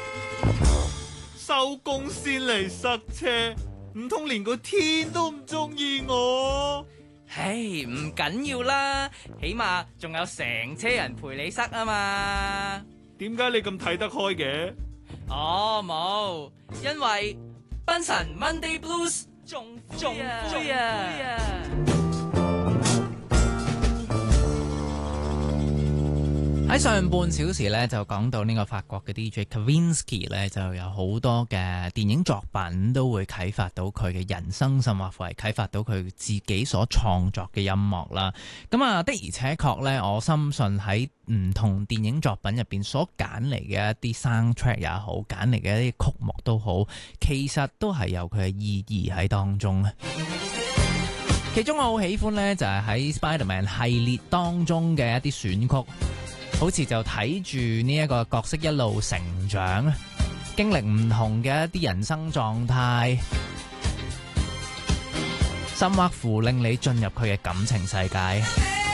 收工先嚟塞車，唔通連個天都唔中意我？ 唉，唔緊要啦，起碼仲有成車人陪你塞啊嘛。 點解你咁睇得開嘅？ 哦，冇，因為賓神 Monday Blues 仲灰啊！ 喺上半小時咧就講到呢個法國嘅 DJ Kavinsky 咧就有好多嘅電影作品都會啟發到佢嘅人生，甚或乎係啟發到佢自己所創作嘅音樂啦。咁啊的而且確咧，我深信喺唔同電影作品入邊所揀嚟嘅一啲 soundtrack 也好，揀嚟嘅一啲曲目都好，其實都係有佢嘅意義喺當中。其中我好喜歡咧就係喺 Spider-Man 系列當中嘅一啲選曲。好似就睇住呢一個角色一路成長，經歷唔同嘅一啲人生狀態，甚或乎令你進入佢嘅感情世界。